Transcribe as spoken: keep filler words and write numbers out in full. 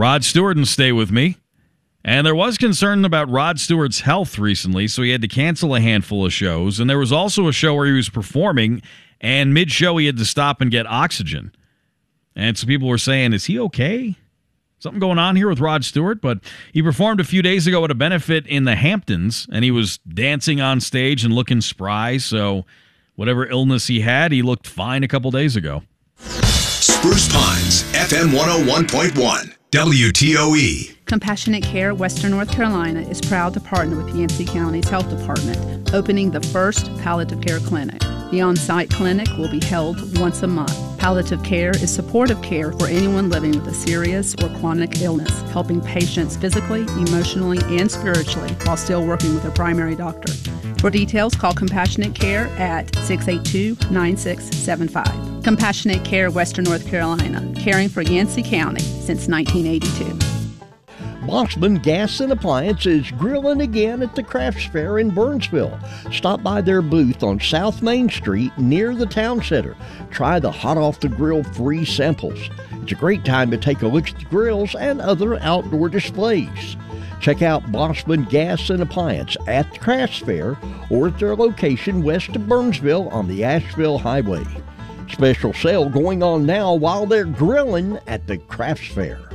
Rod Stewart and Stay With Me. And there was concern about Rod Stewart's health recently, so he had to cancel a handful of shows. And there was also a show where he was performing, and mid-show he had to stop and get oxygen. And so people were saying, is he okay? Something going on here with Rod Stewart? But he performed a few days ago at a benefit in the Hamptons, and he was dancing on stage and looking spry. So whatever illness he had, he looked fine a couple days ago. Spruce Pines, F M one oh one point one, W T O E. Compassionate Care Western North Carolina is proud to partner with Yancey County's Health Department, opening the first palliative care clinic. The on-site clinic will be held once a month. Palliative care is supportive care for anyone living with a serious or chronic illness, helping patients physically, emotionally, and spiritually while still working with their primary doctor. For details, call Compassionate Care at six eight two, nine six seven five. Compassionate Care Western North Carolina, caring for Yancey County since nineteen eighty-two. Bossman Gas and Appliance is grilling again at the Crafts Fair in Burnsville. Stop by their booth on South Main Street near the town center. Try the hot off the grill free samples. It's a great time to take a look at the grills and other outdoor displays. Check out Bossman Gas and Appliance at the Crafts Fair or at their location west of Burnsville on the Asheville Highway. Special sale going on now while they're grilling at the Crafts Fair.